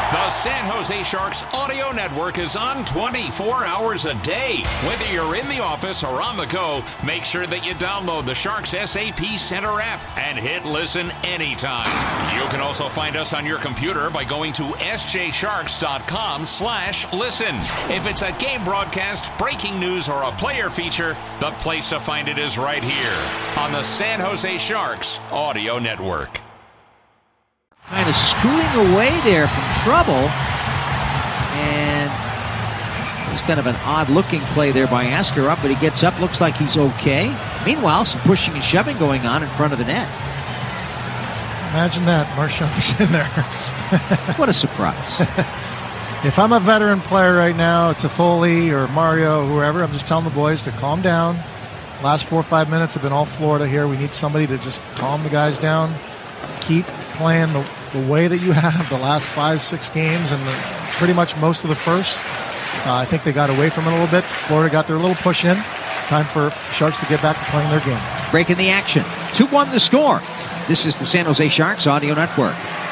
The San Jose Sharks audio network is on 24 hours a day. Whether you're in the office or on the go, make sure that you download the Sharks SAP Center app and hit listen anytime. You can also find us on your computer by going to sjsharks.com/listen. If it's a game broadcast, breaking news, or a player feature, the place to find it is right here on the San Jose Sharks audio network. Kind of scooting away there from trouble. And it's kind of an odd-looking play there by Askarov, but he gets up, looks like he's okay. Meanwhile, some pushing and shoving going on in front of the net. Imagine that, Marchand's in there. What a surprise. If I'm a veteran player right now, Toffoli or Mario, whoever, I'm just telling the boys to calm down. Last 4 or 5 minutes have been all Florida here. We need somebody to just calm the guys down. Keep playing the way that you have the last 5-6 games and pretty much most of the first. I think they got away from it a little bit. Florida got their little push in. It's time for Sharks to get back to playing their game. Breaking the action. 2-1 the score. This is the San Jose Sharks audio network.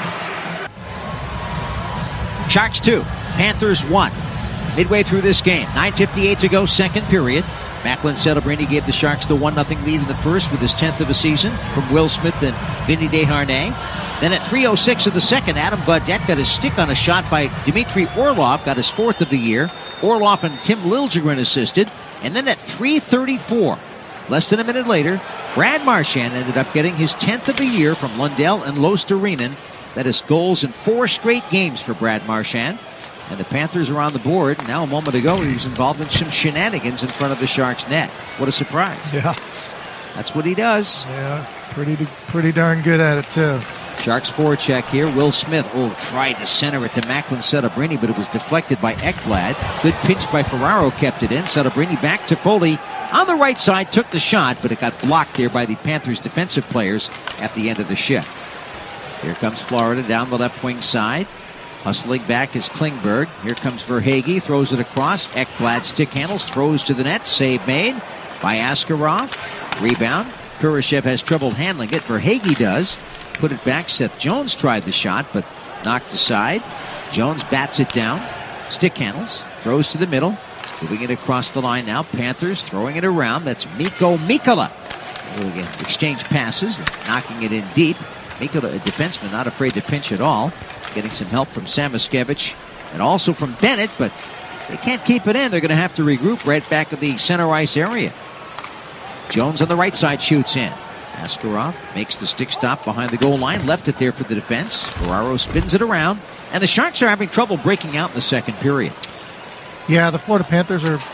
Sharks 2, Panthers 1. Midway through this game, 9:58 to go, second period. Macklin Celebrini gave the Sharks the 1-0 lead in the first with his 10th of the season from Will Smith and Vinny Desharnais. Then at 3:06 of the second, Adam Gaudette got his stick on a shot by Dmitry Orlov, got his 4th of the year. Orlov and Tim Liljegren assisted. And then at 3:34, less than a minute later, Brad Marchand ended up getting his 10th of the year from Lundell and Losterinen. That is goals in 4 straight games for Brad Marchand. And the Panthers are on the board. Now, a moment ago, he was involved in some shenanigans in front of the Sharks' net. What a surprise. Yeah. That's what he does. Yeah, pretty darn good at it, too. Sharks forecheck here. Will Smith, tried to center it to Macklin Celebrini, but it was deflected by Ekblad. Good pinch by Ferraro, kept it in. Celebrini back to Foley. On the right side, took the shot, but it got blocked there by the Panthers' defensive players at the end of the shift. Here comes Florida down the left wing side. Hustling back is Klingberg. Here comes Verhaeghe. Throws it across. Ekblad stick handles. Throws to the net. Save made by Askarov. Rebound. Kurashev has trouble handling it. Verhaeghe does. Put it back. Seth Jones tried the shot, but knocked aside. Jones bats it down. Stick handles. Throws to the middle. Moving it across the line now. Panthers throwing it around. That's Mikko Mikkola. Exchange passes. Knocking it in deep. Mikkola, a defenseman, not afraid to pinch at all. Getting some help from Samoskevich and also from Bennett, but they can't keep it in. They're going to have to regroup right back at the center ice area. Jones on the right side shoots in. Askarov makes the stick stop behind the goal line. Left it there for the defense. Ferraro spins it around. And the Sharks are having trouble breaking out in the second period. Yeah, the Florida Panthers are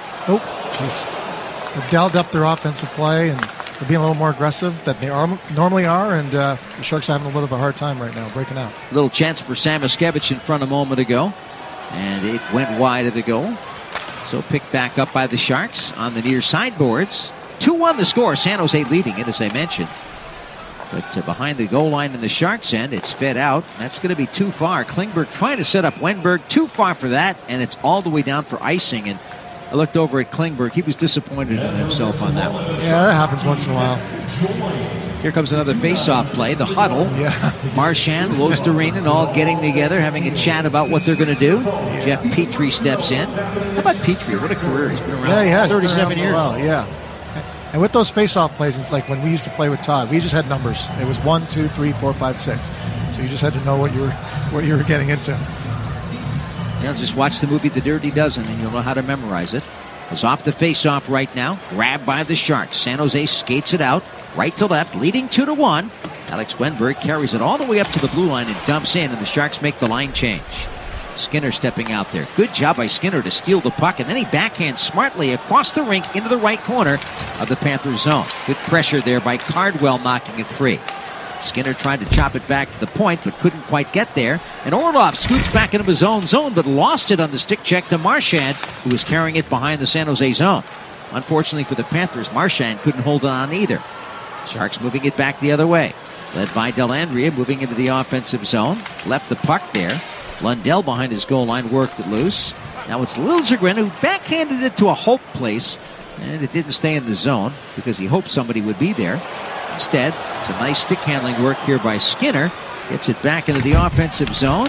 they've dialed up their offensive play and they're being a little more aggressive than they normally are, and the Sharks are having a little bit of a hard time right now breaking out. Little chance for Samoskevich in front a moment ago, and it went wide of the goal. So picked back up by the Sharks on the near sideboards. 2-1 the score. San Jose leading it, as I mentioned. But behind the goal line in the Sharks' end, it's fed out. That's going to be too far. Klingberg trying to set up Wenberg. Too far for that, and it's all the way down for icing. And I looked over at Klingberg. He was disappointed in himself on that one. Yeah, that happens once in a while. Here comes another face-off play. The huddle. Yeah. Marchand, Losterinen all getting together, having a chat about what they're going to do. Yeah. Jeff Petrie steps in. How about Petrie? What a career. He's been around 37 years. Well, yeah. And with those face-off plays, it's like when we used to play with Todd, we just had numbers. It was 1, 2, 3, 4, 5, 6. So you just had to know what you were getting into. Yeah, just watch the movie The Dirty Dozen and you'll know how to memorize it. It's off the face-off right now. Grabbed by the Sharks. San Jose skates it out. Right to left, leading 2-1. Alex Wenberg carries it all the way up to the blue line and dumps in, and the Sharks make the line change. Skinner stepping out there. Good job by Skinner to steal the puck, and then he backhands smartly across the rink into the right corner of the Panthers zone. Good pressure there by Cardwell, knocking it free. Skinner tried to chop it back to the point, but couldn't quite get there. And Orlov scoots back into his own zone, but lost it on the stick check to Marchand, who was carrying it behind the San Jose zone. Unfortunately for the Panthers, Marchand couldn't hold on either. Sharks moving it back the other way. Led by Dellandrea, moving into the offensive zone. Left the puck there. Lundell behind his goal line worked it loose. Now it's Liljegren who backhanded it to a Hope place, and it didn't stay in the zone because he hoped somebody would be there. Instead, it's a nice stick handling work here by Skinner. Gets it back into the offensive zone.